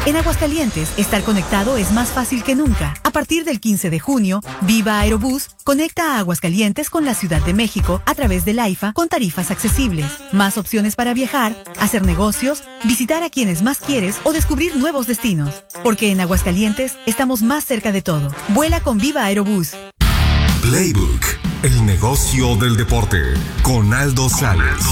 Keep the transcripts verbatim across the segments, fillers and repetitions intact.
En Aguascalientes, estar conectado es más fácil que nunca. A partir del quince de junio, Viva Aerobús conecta a Aguascalientes con la Ciudad de México a través del AIFA con tarifas accesibles. Más opciones para viajar, hacer negocios, visitar a quienes más quieres o descubrir nuevos destinos. Porque en Aguascalientes estamos más cerca de todo. Vuela con Viva Aerobús. Playbook, el negocio del deporte, con Aldo Sales.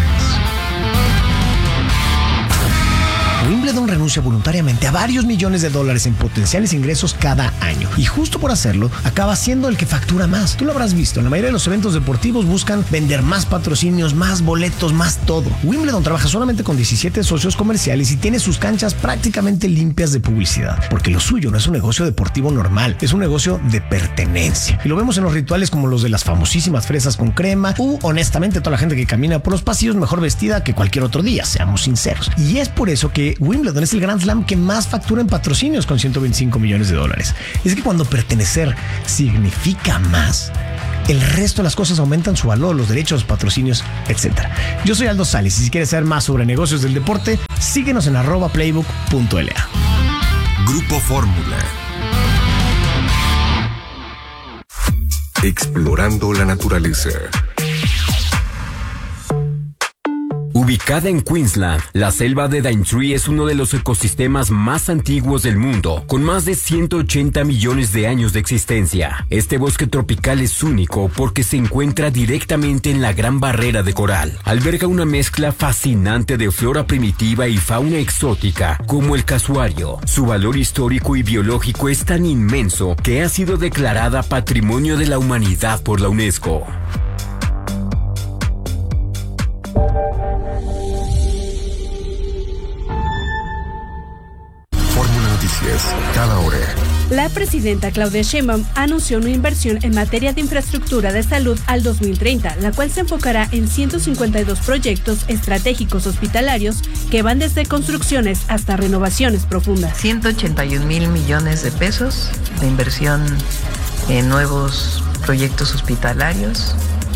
Wimbledon renuncia voluntariamente a varios millones de dólares en potenciales ingresos cada año. Y justo por hacerlo, acaba siendo el que factura más. Tú lo habrás visto, en la mayoría de los eventos deportivos buscan vender más patrocinios, más boletos, más todo. Wimbledon trabaja solamente con diecisiete socios comerciales y tiene sus canchas prácticamente limpias de publicidad. Porque lo suyo no es un negocio deportivo normal, es un negocio de pertenencia. Y lo vemos en los rituales como los de las famosísimas fresas con crema u, honestamente, toda la gente que camina por los pasillos mejor vestida que cualquier otro día, seamos sinceros. Y es por eso que Wimbledon es el Grand Slam que más factura en patrocinios con ciento veinticinco millones de dólares. Es que cuando pertenecer significa más, el resto de las cosas aumentan su valor, los derechos, patrocinios, etcétera. Yo soy Aldo Sales y si quieres saber más sobre negocios del deporte, síguenos en arroba playbook punto l a. Grupo Fórmula. Explorando la naturaleza. Ubicada en Queensland, la selva de Daintree es uno de los ecosistemas más antiguos del mundo, con más de ciento ochenta millones de años de existencia. Este bosque tropical es único porque se encuentra directamente en la Gran Barrera de Coral. Alberga una mezcla fascinante de flora primitiva y fauna exótica, como el casuario. Su valor histórico y biológico es tan inmenso que ha sido declarada Patrimonio de la Humanidad por la UNESCO. Cada hora. La presidenta Claudia Sheinbaum anunció una inversión en materia de infraestructura de salud al dos mil treinta, la cual se enfocará en ciento cincuenta y dos proyectos estratégicos hospitalarios que van desde construcciones hasta renovaciones profundas. ciento ochenta y un mil millones de pesos de inversión en nuevos proyectos hospitalarios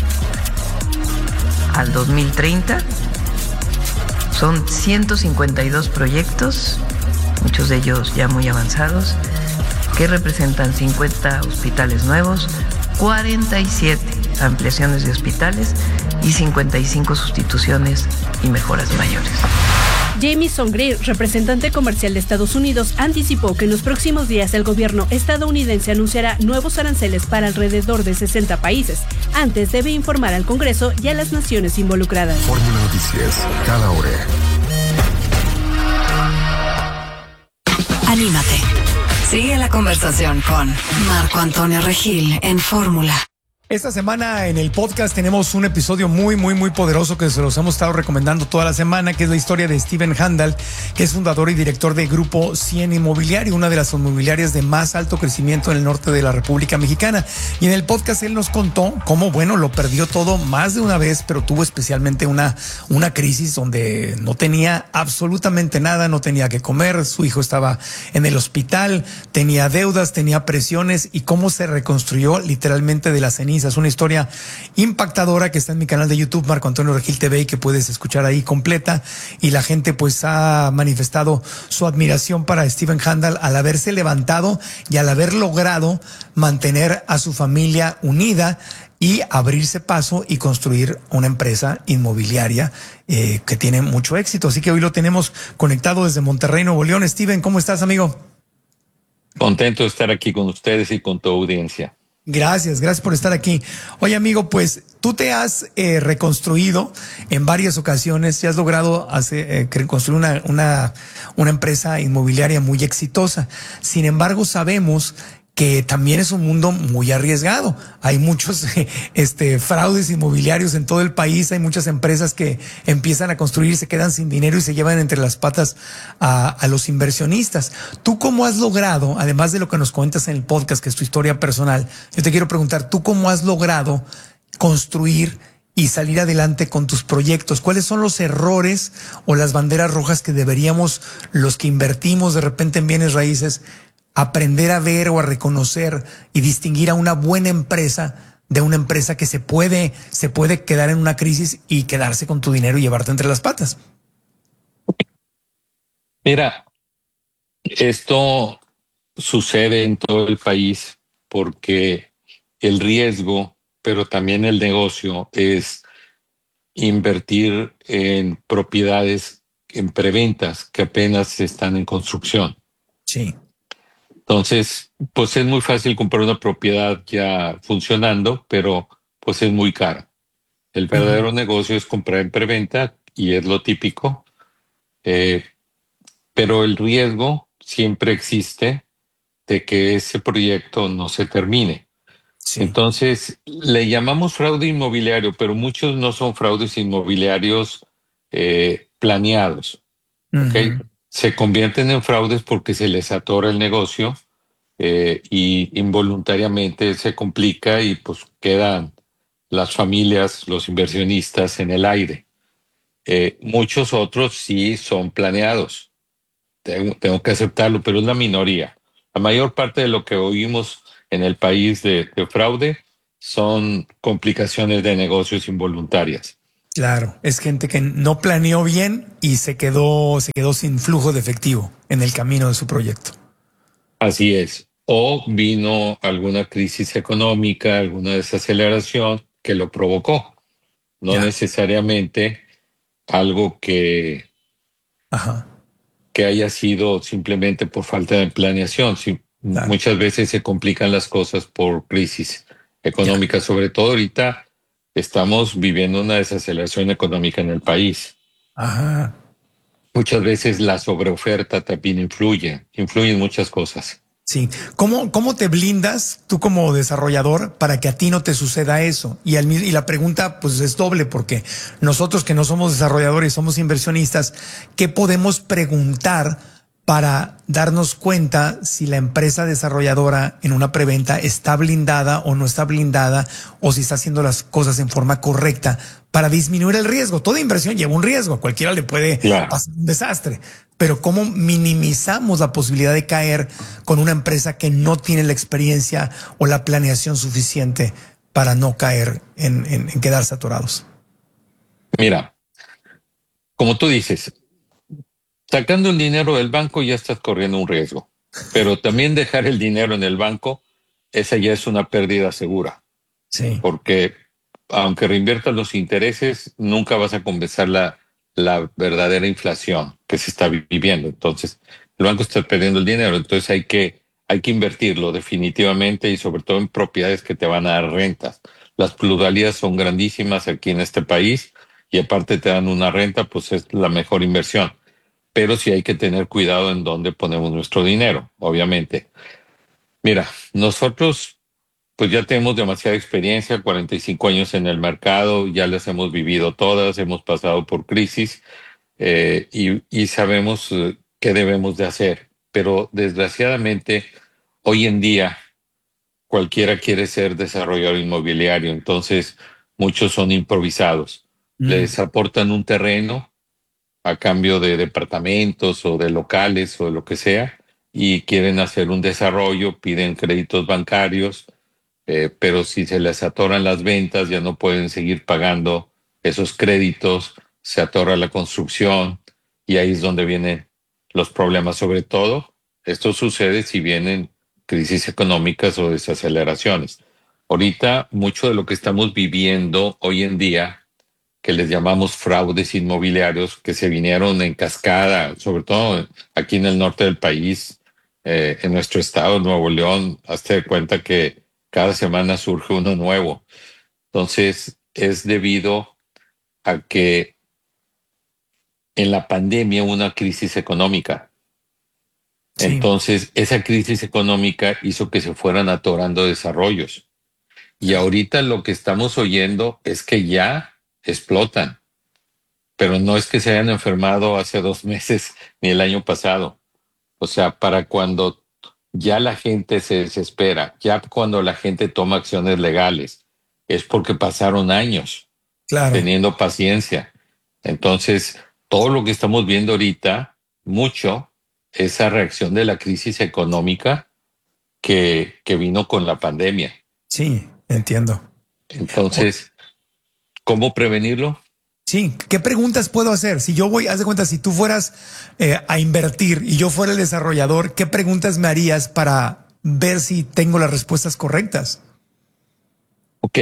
al dos mil treinta. Son ciento cincuenta y dos proyectos, muchos de ellos ya muy avanzados, que representan cincuenta hospitales nuevos, cuarenta y siete ampliaciones de hospitales y cincuenta y cinco sustituciones y mejoras mayores. Jamieson Greer, representante comercial de Estados Unidos, anticipó que en los próximos días el gobierno estadounidense anunciará nuevos aranceles para alrededor de sesenta países. Antes debe informar al Congreso y a las naciones involucradas. Fórmula Noticias, cada hora. Anímate. Sigue la conversación con Marco Antonio Regil en Fórmula. Esta semana en el podcast tenemos un episodio muy, muy, muy poderoso que se los hemos estado recomendando toda la semana, que es la historia de Steven Handal, que es fundador y director de Grupo cien Inmobiliario, una de las inmobiliarias de más alto crecimiento en el norte de la República Mexicana. Y en el podcast él nos contó cómo, bueno, lo perdió todo más de una vez, pero tuvo especialmente una, una crisis donde no tenía absolutamente nada, no tenía que comer, su hijo estaba en el hospital, tenía deudas, tenía presiones, y cómo se reconstruyó literalmente de las cenizas. Es una historia impactadora que está en mi canal de YouTube, Marco Antonio Regil T V, y que puedes escuchar ahí completa. Y la gente pues ha manifestado su admiración para Steven Handal al haberse levantado y al haber logrado mantener a su familia unida y abrirse paso y construir una empresa inmobiliaria eh, que tiene mucho éxito. Así que hoy lo tenemos conectado desde Monterrey, Nuevo León. Steven, ¿cómo estás, amigo? Contento de estar aquí con ustedes y con tu audiencia. Gracias, gracias por estar aquí. Oye, amigo, pues tú te has eh, reconstruido en varias ocasiones y has logrado hacer, eh, construir una, una, una empresa inmobiliaria muy exitosa. Sin embargo, sabemos que también es un mundo muy arriesgado. Hay muchos este, fraudes inmobiliarios en todo el país. Hay muchas empresas que empiezan a construir, se quedan sin dinero y se llevan entre las patas a, a los inversionistas. ¿Tú cómo has logrado, además de lo que nos cuentas en el podcast, que es tu historia personal, yo te quiero preguntar, ¿tú cómo has logrado construir y salir adelante con tus proyectos? ¿Cuáles son los errores o las banderas rojas que deberíamos, los que invertimos de repente en bienes raíces, aprender a ver o a reconocer y distinguir a una buena empresa de una empresa que se puede, se puede quedar en una crisis y quedarse con tu dinero y llevarte entre las patas? Mira, Esto sucede en todo el país porque el riesgo, pero también el negocio, es invertir en propiedades, en preventas que apenas están en construcción. Sí. Entonces, pues es muy fácil comprar una propiedad ya funcionando, pero pues es muy cara. El verdadero uh-huh. negocio es comprar en preventa y es lo típico, eh, pero el riesgo siempre existe de que ese proyecto no se termine. Sí. Entonces, le llamamos fraude inmobiliario, pero muchos no son fraudes inmobiliarios eh, planeados. Uh-huh. ¿Okay? Se convierten en fraudes porque se les atora el negocio eh, y involuntariamente se complica y pues quedan las familias, los inversionistas en el aire. Eh, muchos otros sí son planeados. Tengo, tengo que aceptarlo, pero es la minoría. La mayor parte de lo que oímos en el país de, de fraude son complicaciones de negocios involuntarias. Claro, es gente que no planeó bien y se quedó, se quedó sin flujo de efectivo en el camino de su proyecto. Así es. O vino alguna crisis económica, alguna desaceleración que lo provocó. No ya. necesariamente algo que, Ajá. que haya sido simplemente por falta de planeación. Sí, claro. Muchas veces se complican las cosas por crisis económica, ya. sobre todo ahorita. Estamos viviendo una desaceleración económica en el país. Ajá. Muchas veces la sobreoferta también influye, influyen muchas cosas. Sí. ¿Cómo, cómo te blindas tú como desarrollador para que a ti no te suceda eso? Y, al, y la pregunta pues es doble, porque nosotros que no somos desarrolladores, somos inversionistas, ¿qué podemos preguntar para darnos cuenta si la empresa desarrolladora en una preventa está blindada o no está blindada, o si está haciendo las cosas en forma correcta para disminuir el riesgo? Toda inversión lleva un riesgo, a cualquiera le puede claro. pasar un desastre, pero ¿cómo minimizamos la posibilidad de caer con una empresa que no tiene la experiencia o la planeación suficiente para no caer en, en, en quedarse atorados? Mira, como tú dices, sacando el dinero del banco ya estás corriendo un riesgo, pero también dejar el dinero en el banco, esa ya es una pérdida segura. Sí. Porque aunque reinviertas los intereses, nunca vas a compensar la, la verdadera inflación que se está viviendo. Entonces, el banco está perdiendo el dinero, entonces hay que, hay que invertirlo definitivamente y sobre todo en propiedades que te van a dar rentas. Las plusvalías son grandísimas aquí en este país y aparte te dan una renta, pues es la mejor inversión. Pero sí hay que tener cuidado en dónde ponemos nuestro dinero, obviamente. Mira, nosotros pues ya tenemos demasiada experiencia, cuarenta y cinco años en el mercado, ya las hemos vivido todas, hemos pasado por crisis eh, y, y sabemos eh, qué debemos de hacer. Pero desgraciadamente, hoy en día, cualquiera quiere ser desarrollador inmobiliario, entonces muchos son improvisados. Mm. Les aportan un terreno a cambio de departamentos o de locales o de lo que sea, y quieren hacer un desarrollo, piden créditos bancarios, eh, pero si se les atoran las ventas, ya no pueden seguir pagando esos créditos, se atora la construcción, y ahí es donde vienen los problemas. Sobre todo, esto sucede si vienen crisis económicas o desaceleraciones. Ahorita, mucho de lo que estamos viviendo hoy en día, que les llamamos fraudes inmobiliarios, que se vinieron en cascada, sobre todo aquí en el norte del país, eh, en nuestro estado, Nuevo León, hazte de cuenta que cada semana surge uno nuevo. Entonces, es debido a que en la pandemia hubo una crisis económica. Sí. Entonces, esa crisis económica hizo que se fueran atorando desarrollos. Y ahorita lo que estamos oyendo es que ya explotan, pero no es que se hayan enfermado hace dos meses ni el año pasado. O sea, para cuando ya la gente se desespera, ya cuando la gente toma acciones legales, es porque pasaron años claro. teniendo paciencia. Entonces, todo lo que estamos viendo ahorita, mucho, esa reacción de la crisis económica que, que vino con la pandemia. Sí, entiendo. Entonces, ¿cómo prevenirlo? Sí, ¿qué preguntas puedo hacer? Si yo voy, haz de cuenta, si tú fueras eh, a invertir y yo fuera el desarrollador, ¿qué preguntas me harías para ver si tengo las respuestas correctas? Ok.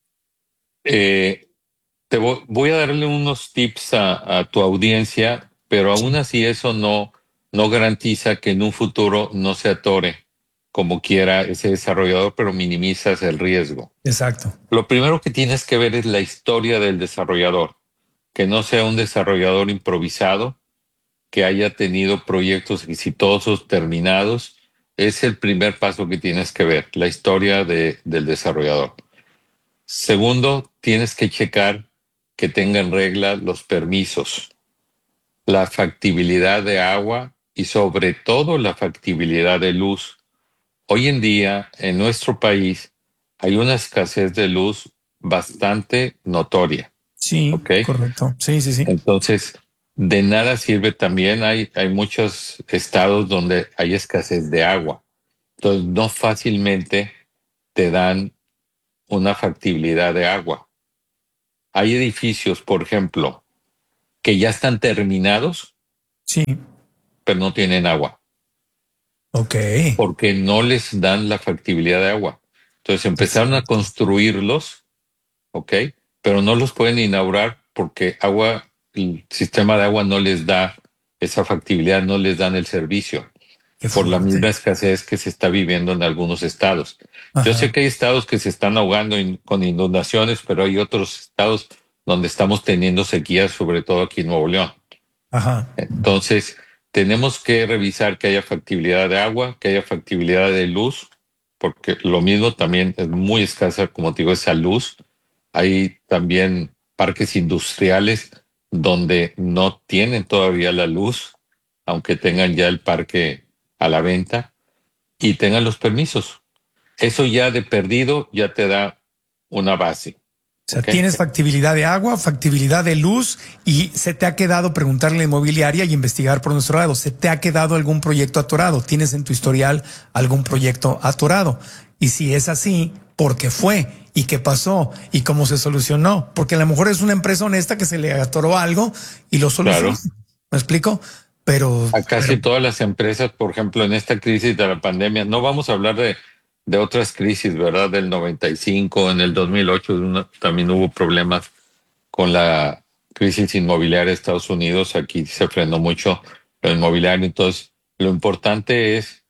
Eh, te voy, voy a darle unos tips a, a tu audiencia, pero aún así eso no, no garantiza que en un futuro no se atore como quiera ese desarrollador, pero minimizas el riesgo. Exacto. Lo primero que tienes que ver es la historia del desarrollador, que no sea un desarrollador improvisado, que haya tenido proyectos exitosos, terminados. Es el primer paso que tienes que ver, la historia de, del desarrollador. Segundo, tienes que checar que tengan regla los permisos, la factibilidad de agua y sobre todo la factibilidad de luz. Hoy en día, en nuestro país, hay una escasez de luz bastante notoria. Sí, ¿Okay? Correcto. Sí, sí, sí. Entonces, de nada sirve también. Hay, hay muchos estados donde hay escasez de agua. Entonces, no fácilmente te dan una factibilidad de agua. Hay edificios, por ejemplo, que ya están terminados, sí, pero no tienen agua. Ok. Porque no les dan la factibilidad de agua. Entonces empezaron a construirlos, ¿ok? Pero no los pueden inaugurar porque agua, el sistema de agua no les da esa factibilidad, no les dan el servicio. Por la misma escasez que se está viviendo en algunos estados. Ajá. Yo sé que hay estados que se están ahogando in, con inundaciones, pero hay otros estados donde estamos teniendo sequías, sobre todo aquí en Nuevo León. Ajá. Entonces, tenemos que revisar que haya factibilidad de agua, que haya factibilidad de luz, porque lo mismo también es muy escasa, como te digo, esa luz. Hay también parques industriales donde no tienen todavía la luz, aunque tengan ya el parque a la venta y tengan los permisos. Eso ya de perdido ya te da una base. O sea, ¿okay? Tienes factibilidad de agua, factibilidad de luz y se te ha quedado preguntarle a la inmobiliaria y investigar por nuestro lado. ¿Se te ha quedado algún proyecto atorado? ¿Tienes en tu historial algún proyecto atorado? Y si es así, ¿por qué fue? ¿Y qué pasó? ¿Y cómo se solucionó? Porque a lo mejor es una empresa honesta que se le atoró algo y lo solucionó. Claro. ¿Me explico? Pero a casi pero, todas las empresas, por ejemplo, en esta crisis de la pandemia, no vamos a hablar de, de otras crisis, ¿verdad? Del noventa y cinco, en el dos mil ocho una, también hubo problemas con la crisis inmobiliaria de Estados Unidos. Aquí se frenó mucho lo inmobiliario. Entonces, lo importante es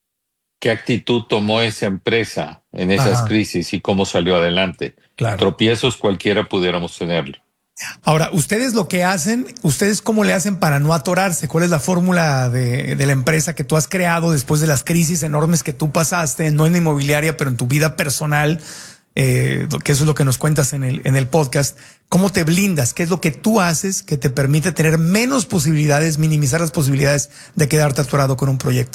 qué actitud tomó esa empresa en esas Ajá. crisis y cómo salió adelante. Claro. Tropiezos cualquiera pudiéramos tenerlo. Ahora, ustedes lo que hacen, ustedes cómo le hacen para no atorarse, ¿cuál es la fórmula de, de la empresa que tú has creado después de las crisis enormes que tú pasaste, no en la inmobiliaria, pero en tu vida personal, eh, que eso es lo que nos cuentas en el, en el podcast? ¿Cómo te blindas? ¿Qué es lo que tú haces que te permite tener menos posibilidades, minimizar las posibilidades de quedarte atorado con un proyecto?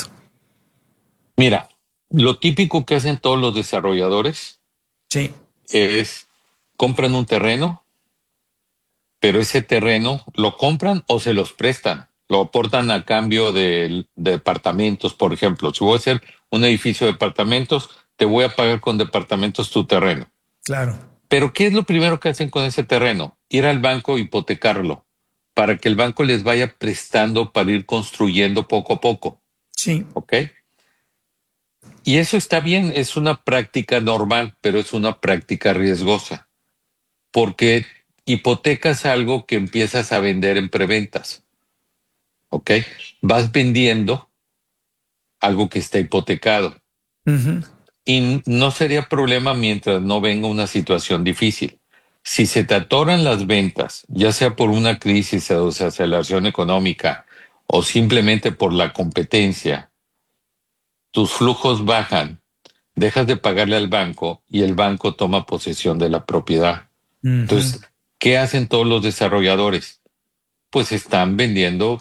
Mira, lo típico que hacen todos los desarrolladores sí. es compran un terreno, pero ese terreno lo compran o se los prestan, lo aportan a cambio de, de departamentos, por ejemplo. Si voy a hacer un edificio de departamentos, te voy a pagar con departamentos tu terreno. Claro. Pero ¿qué es lo primero que hacen con ese terreno? Ir al banco e hipotecarlo, para que el banco les vaya prestando para ir construyendo poco a poco. Sí. ¿Ok? Y eso está bien, es una práctica normal, pero es una práctica riesgosa, porque hipotecas algo que empiezas a vender en preventas, ¿ok? Vas vendiendo algo que está hipotecado. Uh-huh. Y no sería problema mientras no venga una situación difícil. Si se te atoran las ventas, ya sea por una crisis o desaceleración económica o simplemente por la competencia, tus flujos bajan, dejas de pagarle al banco y el banco toma posesión de la propiedad. Uh-huh. Entonces, ¿qué hacen todos los desarrolladores? Pues están vendiendo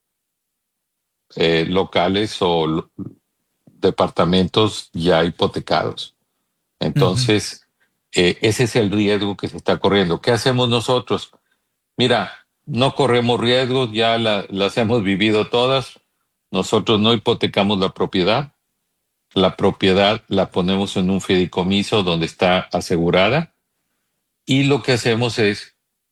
eh, locales o lo, departamentos ya hipotecados. Entonces, uh-huh. eh, ese es el riesgo que se está corriendo. ¿Qué hacemos nosotros? Mira, no corremos riesgos, ya la, las hemos vivido todas. Nosotros no hipotecamos la propiedad. La propiedad la ponemos en un fideicomiso donde está asegurada. Y lo que hacemos es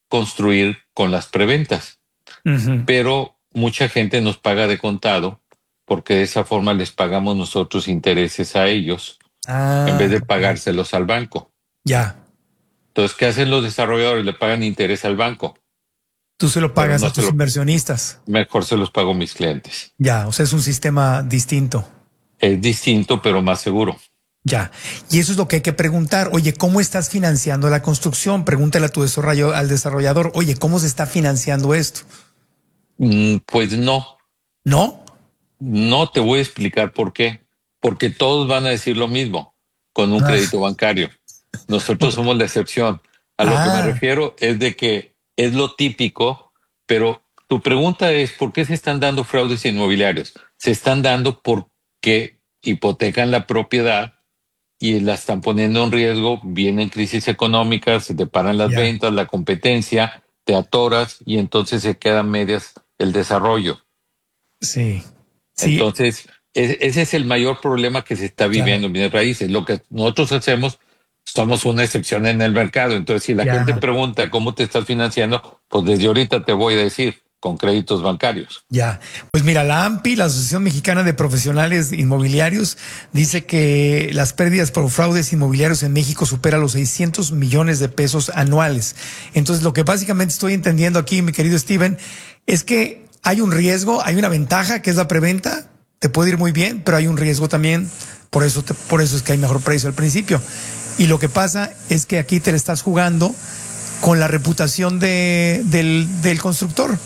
construir con las preventas. Uh-huh. Pero mucha gente nos paga de contado porque de esa forma les pagamos nosotros intereses a ellos ah, en vez de pagárselos al banco. Ya. Entonces, ¿qué hacen los desarrolladores? Le pagan interés al banco. Tú se lo pagas no a tus lo, inversionistas. Mejor se los pago a mis clientes. Ya, o sea, es un sistema distinto. Es distinto, pero más seguro. Ya, y eso es lo que hay que preguntar. Oye, ¿cómo estás financiando la construcción? Pregúntale a tu desarrollo, al desarrollador, oye, ¿cómo se está financiando esto? Mm, pues no. ¿No? No, te voy a explicar por qué. Porque todos van a decir lo mismo con un ah. crédito bancario. Nosotros somos la excepción. A lo ah. que me refiero es de que es lo típico, pero tu pregunta es, ¿por qué se están dando fraudes inmobiliarios? Se están dando porque hipotecan la propiedad y la están poniendo en riesgo, vienen crisis económicas, se te paran las yeah. ventas, la competencia, te atoras y entonces se quedan medias el desarrollo. Sí. sí. Entonces, es, ese es el mayor problema que se está viviendo en bienes raíces. Lo que nosotros hacemos, somos una excepción en el mercado. Entonces, si la yeah. gente pregunta cómo te estás financiando, pues desde ahorita te voy a decir, con créditos bancarios. Ya, pues mira, la A M P I, la Asociación Mexicana de Profesionales Inmobiliarios, dice que las pérdidas por fraudes inmobiliarios en México superan los seiscientos millones de pesos anuales. Entonces, lo que básicamente estoy entendiendo aquí, mi querido Steven, es que hay un riesgo, hay una ventaja que es la preventa, te puede ir muy bien, pero hay un riesgo también, por eso, te, por eso es que hay mejor precio al principio. Y lo que pasa es que aquí te le estás jugando con la reputación de, del, del constructor.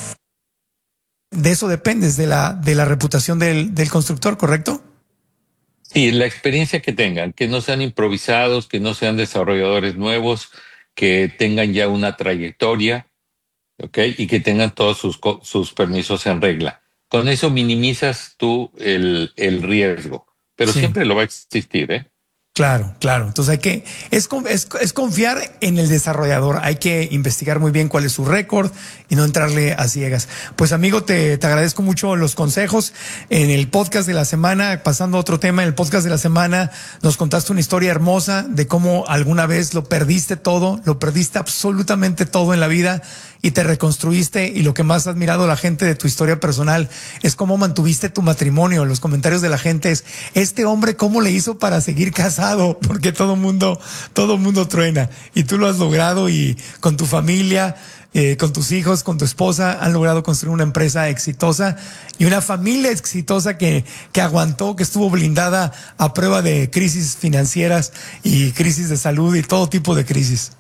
De eso dependes, de la, de la reputación del, del constructor, ¿correcto? Sí, la experiencia que tengan, que no sean improvisados, que no sean desarrolladores nuevos, que tengan ya una trayectoria, ¿ok? Y que tengan todos sus, sus permisos en regla. Con eso minimizas tú el, el riesgo, pero sí. siempre lo va a existir, ¿eh? Claro, claro. Entonces hay que, es, es, es confiar en el desarrollador. Hay que investigar muy bien cuál es su récord y no entrarle a ciegas. Pues amigo, te, te agradezco mucho los consejos. En el podcast de la semana, pasando a otro tema, en el podcast de la semana nos contaste una historia hermosa de cómo alguna vez lo perdiste todo, lo perdiste absolutamente todo en la vida y te reconstruiste, y lo que más ha admirado la gente de tu historia personal es cómo mantuviste tu matrimonio. Los comentarios de la gente es, este hombre cómo le hizo para seguir casado, porque todo mundo, todo mundo truena, y tú lo has logrado, y con tu familia, eh, con tus hijos, con tu esposa, han logrado construir una empresa exitosa y una familia exitosa que, que aguantó, que estuvo blindada a prueba de crisis financieras y crisis de salud y todo tipo de crisis.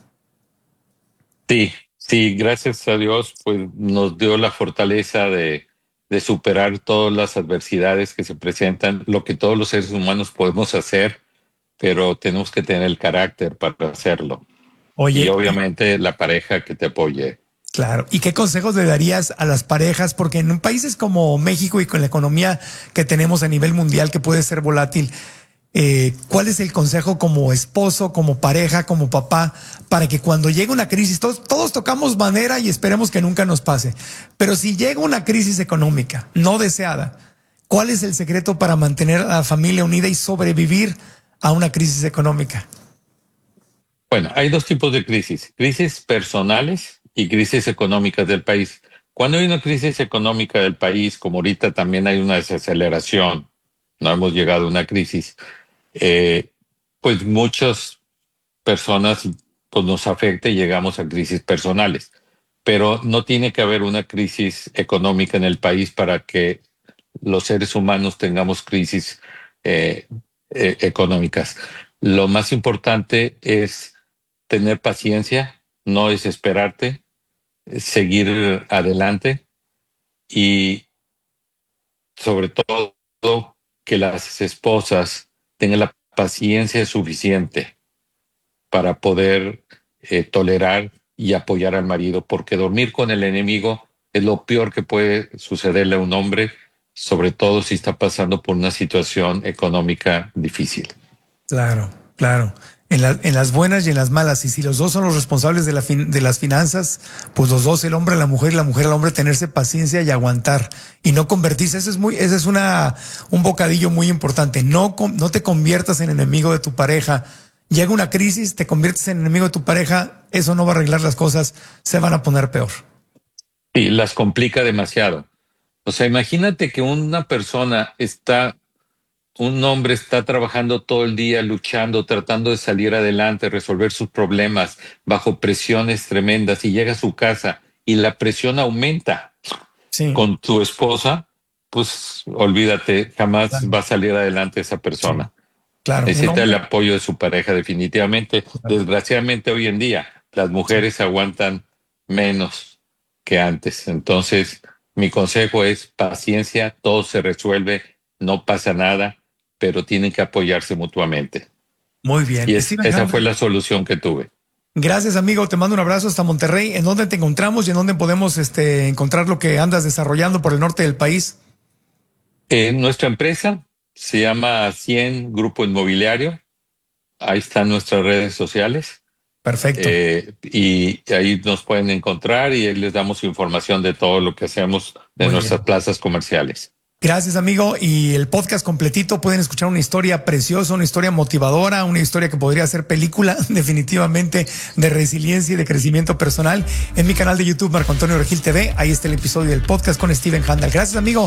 Sí. Sí, gracias a Dios, pues nos dio la fortaleza de, de superar todas las adversidades que se presentan, lo que todos los seres humanos podemos hacer, pero tenemos que tener el carácter para hacerlo. Oye, y obviamente la pareja que te apoye. Claro. ¿Y qué consejos le darías a las parejas? Porque en países como México y con la economía que tenemos a nivel mundial, que puede ser volátil, Eh, ¿cuál es el consejo como esposo, como pareja, como papá, para que cuando llegue una crisis, todos, todos tocamos madera y esperemos que nunca nos pase, pero si llega una crisis económica no deseada, ¿cuál es el secreto para mantener a la familia unida y sobrevivir a una crisis económica? Bueno, hay dos tipos de crisis, crisis personales y crisis económicas del país. Cuando hay una crisis económica del país, como ahorita también hay una desaceleración, no hemos llegado a una crisis, Eh, pues muchas personas pues nos afecta y llegamos a crisis personales, pero no tiene que haber una crisis económica en el país para que los seres humanos tengamos crisis eh, eh, económicas. Lo más importante es tener paciencia, no desesperarte, seguir adelante y sobre todo que las esposas tenga la paciencia suficiente para poder eh, tolerar y apoyar al marido, porque dormir con el enemigo es lo peor que puede sucederle a un hombre, sobre todo si está pasando por una situación económica difícil. Claro, claro. En, la, en las buenas y en las malas. Y si los dos son los responsables de, la fin, de las finanzas, pues los dos, el hombre a la mujer y la mujer al hombre, tenerse paciencia y aguantar y no convertirse. Ese es muy, ese es una, un bocadillo muy importante. No, no te conviertas en enemigo de tu pareja llega una crisis, te conviertes en enemigo de tu pareja, eso no va a arreglar las cosas, se van a poner peor. Y las complica demasiado. O sea, imagínate que una persona está, un hombre está trabajando todo el día, luchando, tratando de salir adelante, resolver sus problemas bajo presiones tremendas, y llega a su casa y la presión aumenta. Sí. Con tu esposa, pues olvídate, jamás claro. va a salir adelante esa persona. Sí. Claro. Necesita el apoyo de su pareja definitivamente. Claro. Desgraciadamente hoy en día las mujeres sí. aguantan menos que antes. Entonces, mi consejo es paciencia, todo se resuelve, no pasa nada, pero tienen que apoyarse mutuamente. Muy bien. Y es, esa fue la solución que tuve. Gracias, amigo. Te mando un abrazo hasta Monterrey. ¿En dónde te encontramos y en dónde podemos este, encontrar lo que andas desarrollando por el norte del país? Eh, nuestra empresa se llama cien Grupo Inmobiliario. Ahí están nuestras redes sociales. Perfecto. Eh, y ahí nos pueden encontrar y ahí les damos información de todo lo que hacemos de Muy nuestras bien. plazas comerciales. Gracias, amigo. Y el podcast completito, pueden escuchar una historia preciosa, una historia motivadora, una historia que podría ser película definitivamente de resiliencia y de crecimiento personal en mi canal de YouTube, Marco Antonio Regil T V. Ahí está el episodio del podcast con Steven Handal. Gracias, amigo.